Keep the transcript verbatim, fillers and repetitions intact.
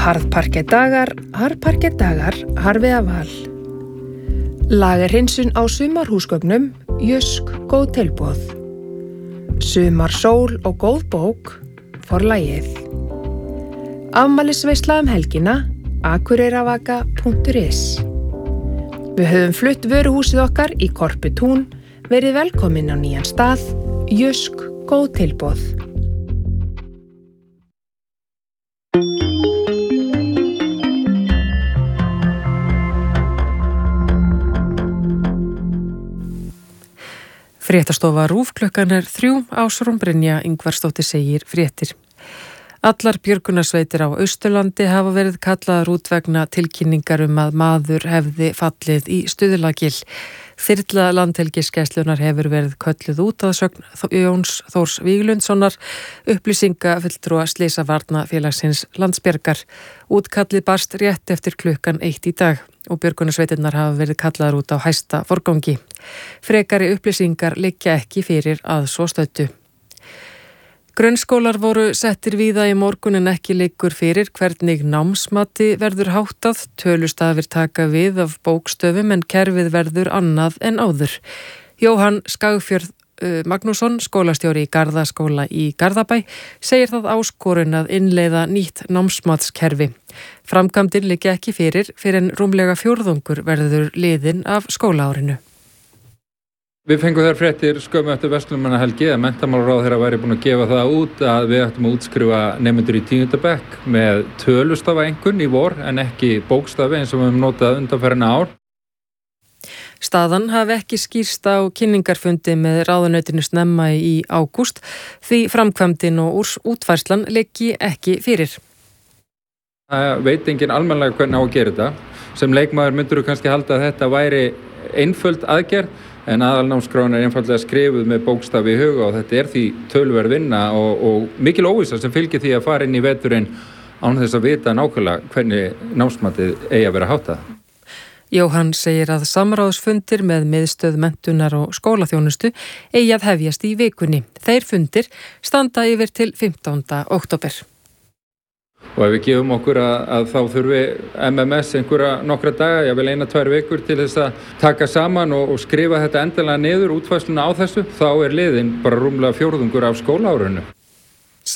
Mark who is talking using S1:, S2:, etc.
S1: Harðparkedagar, harðparkedagar, harfiða val. Lagerhreinsun á sumarhúsgögnum, Jysk, góð tilboð. Sumar sól og góð bók, Forlagið. Afmælisveisla um helgina, akureyravaka punktur is. Við höfum flutt vöruhúsið okkar í Korputún, verið velkomin á nýjan stað, Jysk, góð tilboð.
S2: Fréttastofa RÚV klukkan er þrjú, Ásrún Brynja Ingvarsdóttir segir fréttir. Allar björgunarsveitir á Austurlandi hafa verið kallaðar út vegna tilkynningar um að maður hefði fallið í Stuðlagil. Þyrla Landhelgisgæslunnar hefur verið kölluð út að sögn Jóns Þórs Víglundssonar, upplýsingafulltrúa Slysavarnafélagsins Landsbjargar. Útkallið barst rétt eftir klukkan eitt í dag og björgunarsveitirnar hafa verið kallaðar út á hæsta forgangi. Frekari upplýsingar liggja ekki fyrir að svo stöddu. Grunnskólar voru settir víða í morgun en ekki liggur fyrir hvernig námsmati verður háttað. Tölustafir taka við af bókstöfum en kerfið verður annað en áður. Jóhann Skagfjörð uh, Magnússon, skólastjóri í Garðaskóla í Garðabæ, segir það áskorun að innleiða nýtt námsmatskerfi. Framkvæmdin liggja ekki fyrir fyrir en rúmlega fjórðungur verður liðinn af skólaárinu.
S3: Við fengum þær fréttir skömmu eftir verslunarmannahelgi að menntamálaráðherra væri búin að gefa það út að við ættum að útskrifa nemendur í tíunda bekk með tölustafaeinkunn í vor en ekki bókstafi eins og við höfum notað undanfarin ár.
S2: Staðan hafi ekki skýrst á kynningarfundi með ráðuneytinu snemma í ágúst því framkvæmdin og útfærslan liggi ekki fyrir.
S3: Það veit enginn almennilega hvernig á að gera þetta. Sem leikmaður myndur þú kannski halda að þetta væri einföld aðgerð en aðalnámskráin er einfaldlega skrifuð með bókstafi í huga og þetta er því töluverð vinna og, og mikil óvissa sem fylgir því að fara inn í veturinn án þess að vita nákvæmlega hvernig námsmatið eigi að vera háttað.
S2: Jóhann segir að samráðsfundir með miðstöð menntunar og skólaþjónustu eigi að hefjast í vikunni. Þeir fundir standa yfir til fimmtánda október.
S3: Og ef við gefum okkur að, að þá þurfi M M S einhverja nokkra daga, ég vil eina, tvær vikur til þess að taka saman og, og skrifa þetta endanlega niður útfærsluna á þessu, þá er liðinn bara rúmlega fjórðungur af skólaárinu.